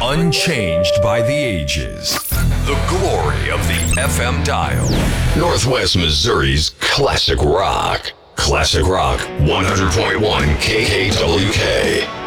unchanged by the ages. The glory of the FM dial. Northwest Missouri's classic rock. Classic Rock 100.1 KKWK.